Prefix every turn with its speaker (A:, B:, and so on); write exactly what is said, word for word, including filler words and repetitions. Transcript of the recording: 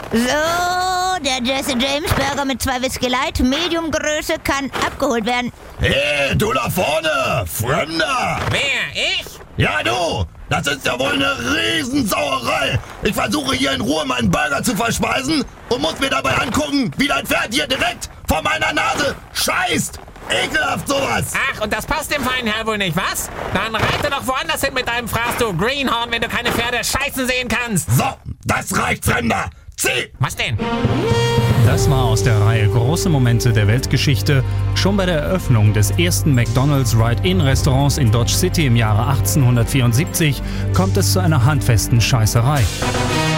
A: So, der Jesse James Burger mit zwei Whisky Light, Medium-Größe, kann abgeholt werden.
B: Hey, du da vorne, Fremder!
C: Wer, ich?
B: Ja, du! Das ist ja wohl eine Riesensauerei! Ich versuche hier in Ruhe meinen Burger zu verspeisen und muss mir dabei angucken, wie dein Pferd hier direkt vor meiner Nase scheißt! Ekelhaft sowas!
C: Ach, und das passt dem feinen Herr wohl nicht, was? Dann reite doch woanders hin mit deinem Fraß, du Greenhorn, wenn du keine Pferde scheißen sehen kannst!
B: So, das reicht, Fremder! Zieh!
C: Was denn?
D: Das war aus der Reihe Große Momente der Weltgeschichte. Schon bei der Eröffnung des ersten McDonald's Ride-In-Restaurants in Dodge City im Jahre achtzehnhundertvierundsiebzig kommt es zu einer handfesten Scheißerei.